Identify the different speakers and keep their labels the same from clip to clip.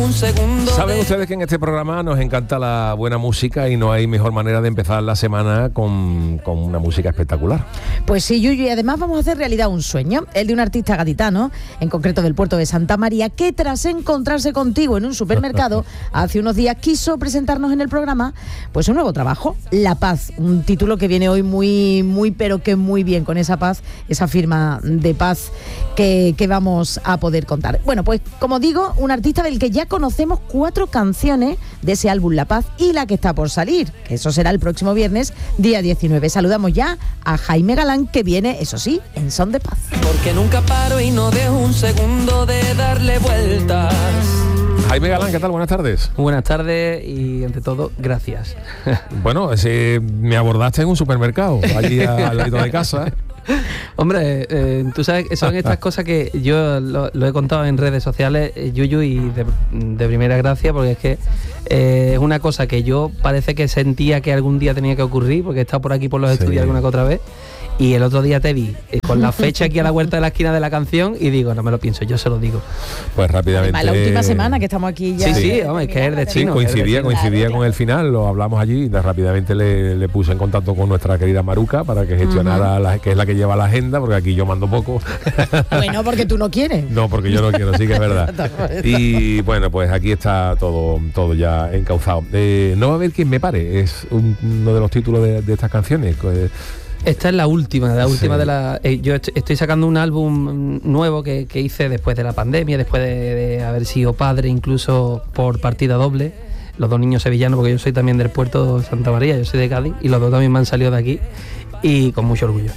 Speaker 1: Saben ustedes que en este programa nos encanta la buena música y no hay mejor manera de empezar la semana con una música espectacular.
Speaker 2: Pues sí, Yuyu, y además vamos a hacer realidad un sueño, el de un artista gaditano, en concreto del puerto de Santa María, que tras encontrarse contigo en un supermercado hace unos días quiso presentarnos en el programa pues un nuevo trabajo, La Paz, un título que viene hoy muy pero que muy bien con esa paz, esa firma de paz que vamos a poder contar. Bueno, pues como digo, un artista del que ya conocemos 4 canciones de ese álbum La Paz y la que está por salir, que eso será el próximo viernes, día 19. Saludamos ya a Jaime Galán, que viene, eso sí, en son de paz.
Speaker 3: Porque nunca paro y no dejo un segundo de darle vueltas.
Speaker 1: Jaime Galán, ¿qué tal? Buenas tardes.
Speaker 4: Buenas tardes y, ante todo, gracias.
Speaker 1: Bueno, me abordaste en un supermercado, allí al lado de casa.
Speaker 4: Hombre, tú sabes que son estas cosas que yo lo he contado en redes sociales, Yuyu, y de primera gracia, porque es que es una cosa que yo parece que sentía que algún día tenía que ocurrir, porque he estado por aquí por los estudios alguna que otra vez. Y el otro día te vi con la fecha aquí a la vuelta de la esquina de la canción y digo, no me lo pienso, yo se lo digo.
Speaker 1: Pues rápidamente.
Speaker 2: Además, la última semana que estamos aquí ya.
Speaker 4: Sí, hombre, es que es el destino.
Speaker 1: Sí, coincidía con el final, lo hablamos allí y rápidamente le puse en contacto con nuestra querida Maruca para que gestionara, que es la que lleva la agenda, porque aquí yo mando poco.
Speaker 2: Bueno, porque tú no quieres.
Speaker 1: No, porque yo no quiero, sí que es verdad. Y bueno, pues aquí está todo ya encauzado. No va a haber quien me pare, es uno de los títulos de estas canciones.
Speaker 4: Esta es la última de la... yo estoy sacando un álbum nuevo que hice después de la pandemia, después de haber sido padre, incluso por partida doble. Los 2 niños sevillanos, porque yo soy también del puerto de Santa María, yo soy de Cádiz, y los 2 también me han salido de aquí, y con mucho orgullo.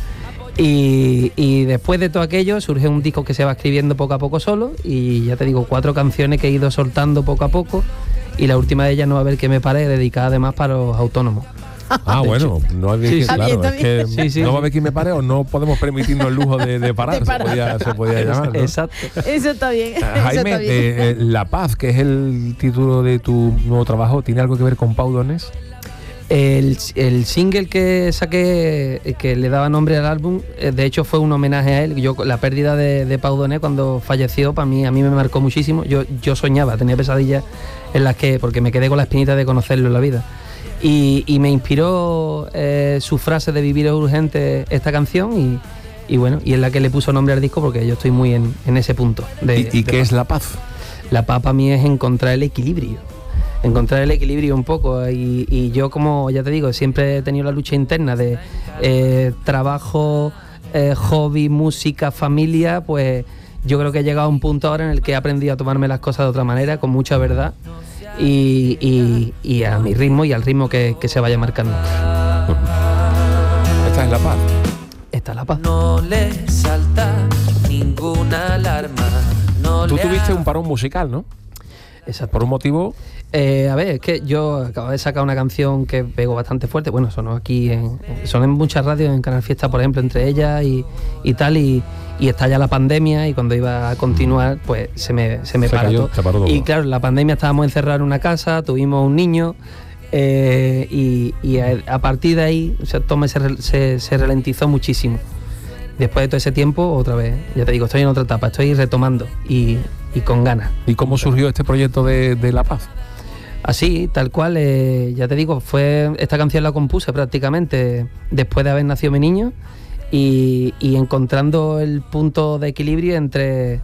Speaker 4: Y después de todo aquello surge un disco que se va escribiendo poco a poco solo, y ya te digo, 4 canciones que he ido soltando poco a poco, y la última de ellas, No va a haber que me pare, dedicada además para los autónomos.
Speaker 1: Bueno, no hay que, claro, es que no va a haber quien me pare o no podemos permitirnos el lujo de parar, se podía llamar, ¿no?
Speaker 4: Exacto.
Speaker 2: Eso está bien.
Speaker 1: Jaime, La Paz, que es el título de tu nuevo trabajo, ¿tiene algo que ver con Pau Donés?
Speaker 4: El single que saqué, que le daba nombre al álbum, de hecho fue un homenaje a él. La pérdida de Pau Donés cuando falleció, a mí me marcó muchísimo. Yo soñaba, tenía pesadillas en las que, porque me quedé con la espinita de conocerlo en la vida. Y me inspiró su frase de vivir es urgente, esta canción, y bueno, y es la que le puso nombre al disco, porque yo estoy muy en ese punto.
Speaker 1: ¿Y qué es La Paz?
Speaker 4: La paz para mí es encontrar el equilibrio un poco, y yo, como ya te digo, siempre he tenido la lucha interna de trabajo, hobby, música, familia. Pues yo creo que he llegado a un punto ahora en el que he aprendido a tomarme las cosas de otra manera, con mucha verdad, y a mi ritmo y al ritmo que se vaya marcando.
Speaker 1: Esta es La Paz.
Speaker 4: Esta es La Paz.
Speaker 3: No le salta ninguna alarma.
Speaker 1: Tú tuviste un parón musical, ¿no?
Speaker 4: Exacto.
Speaker 1: ¿Por un motivo?
Speaker 4: A ver, es que yo acabo de sacar una canción que pegó bastante fuerte. Bueno, sonó aquí, sonó en muchas radios, en Canal Fiesta, por ejemplo, entre ellas y tal, y está ya la pandemia, y cuando iba a continuar, pues se me paró todo. Y claro, en la pandemia estábamos encerrados en una casa, tuvimos un niño, y a partir de ahí, o sea, todo se ralentizó muchísimo. Después de todo ese tiempo, otra vez, ya te digo, estoy en otra etapa, estoy retomando y con ganas.
Speaker 1: ¿Y cómo surgió este proyecto de La Paz?
Speaker 4: Así, tal cual, ya te digo, esta canción la compuse prácticamente después de haber nacido mi niño, y encontrando el punto de equilibrio entre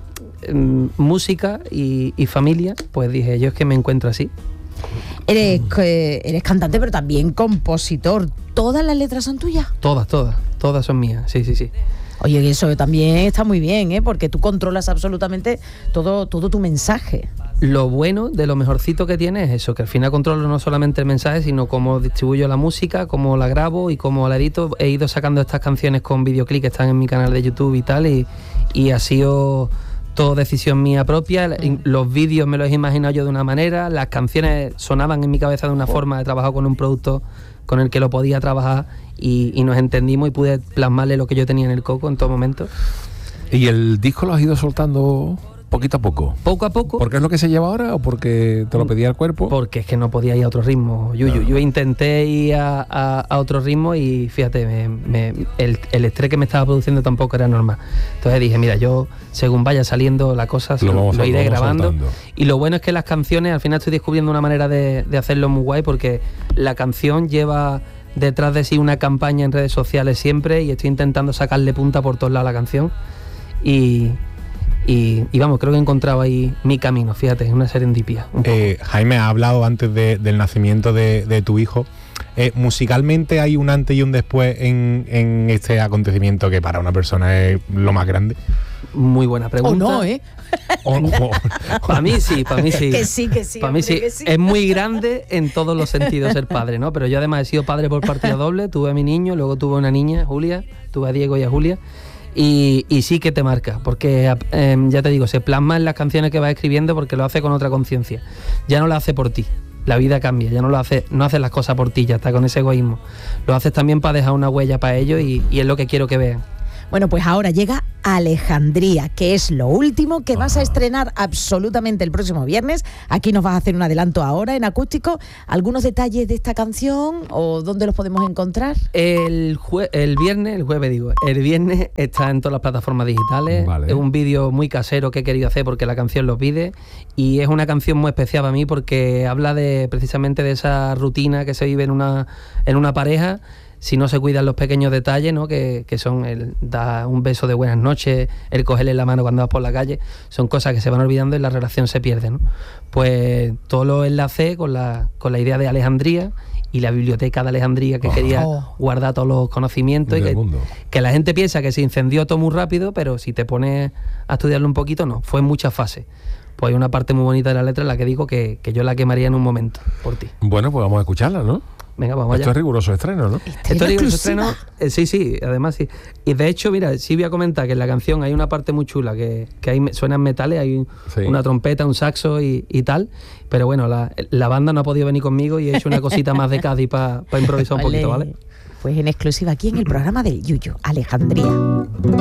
Speaker 4: música y familia, pues dije, yo es que me encuentro así.
Speaker 2: Eres cantante, pero también compositor. ¿Todas las letras son tuyas?
Speaker 4: Todas son mías, sí.
Speaker 2: Oye, eso también está muy bien, porque tú controlas absolutamente todo tu mensaje.
Speaker 4: Lo bueno, de lo mejorcito que tiene es eso, que al final controlo no solamente el mensaje, sino cómo distribuyo la música, cómo la grabo y cómo la edito. He ido sacando estas canciones con videoclip que están en mi canal de YouTube y tal, y ha sido todo decisión mía propia. Los vídeos me los he imaginado yo de una manera, las canciones sonaban en mi cabeza de una forma. He trabajado con un productor con el que lo podía trabajar, y nos entendimos, y pude plasmarle lo que yo tenía en el coco en todo momento.
Speaker 1: ¿Y el disco lo has ido soltando Poquito a poco.
Speaker 4: Poco a poco.
Speaker 1: ¿Porque es lo que se lleva ahora o porque te lo pedía el cuerpo?
Speaker 4: Porque es que no podía ir a otro ritmo, Yuyu. Yo intenté ir a otro ritmo y fíjate, el estrés que me estaba produciendo tampoco era normal. Entonces dije, mira, yo según vaya saliendo la cosa, lo iré grabando. Soltando. Y lo bueno es que las canciones, al final estoy descubriendo una manera de hacerlo muy guay, porque la canción lleva detrás de sí una campaña en redes sociales siempre, y estoy intentando sacarle punta por todos lados a la canción. Y vamos, creo que he encontrado ahí mi camino, fíjate, es una serendipia.
Speaker 5: Jaime, ha hablado antes del nacimiento de tu hijo. Musicalmente hay un antes y un después en este acontecimiento que para una persona es lo más grande.
Speaker 4: Muy buena pregunta.
Speaker 2: O no, ¿eh?
Speaker 4: Para mí sí.
Speaker 2: Que sí.
Speaker 4: Para mí sí. Es muy grande en todos los sentidos ser padre, ¿no? Pero yo además he sido padre por partida doble. Tuve a mi niño, luego tuve una niña, Julia, tuve a Diego y a Julia. Y sí que te marca, porque ya te digo, se plasma en las canciones que vas escribiendo, porque lo hace con otra conciencia. Ya no lo hace por ti. La vida cambia, ya no haces las cosas por ti, ya está con ese egoísmo. Lo haces también para dejar una huella para ellos y es lo que quiero que vean.
Speaker 2: Bueno, pues ahora llega Alejandría, que es lo último que vas a estrenar absolutamente el próximo viernes. Aquí nos vas a hacer un adelanto ahora en acústico. ¿Algunos detalles de esta canción o dónde los podemos encontrar?
Speaker 4: El viernes está en todas las plataformas digitales. Vale. Es un vídeo muy casero que he querido hacer porque la canción lo pide, y es una canción muy especial para mí porque habla precisamente de esa rutina que se vive en una pareja si no se cuidan los pequeñlos detalles, ¿no? Que son el dar un beso de buenas noches, el cogerle la mano cuando vas por la calle. Son cosas que se van olvidando y la relación se pierde, ¿no? Pues todo lo enlacé con la idea de Alejandría y la biblioteca de Alejandría, que quería guardar todos los conocimientos, y que la gente piensa que se incendió todo muy rápido, pero si te pones a estudiarlo un poquito, no, fue en muchas fases. Pues hay una parte muy bonita de la letra en la que digo que yo la quemaría en un momento por ti.
Speaker 1: Bueno, pues vamos a escucharla, ¿no?
Speaker 4: Venga, vamos allá.
Speaker 1: Esto es riguroso estreno, ¿no?
Speaker 4: Esto es riguroso estreno. Sí, además sí. Y de hecho, mira, sí voy a comentar que en la canción hay una parte muy chula, que ahí suenan metales, hay una trompeta, un saxo y tal. Pero bueno, la banda no ha podido venir conmigo y he hecho una cosita más de Cádiz para improvisar un poquito, ¿vale?
Speaker 2: Pues en exclusiva aquí en el programa del Yuyu, Alejandría.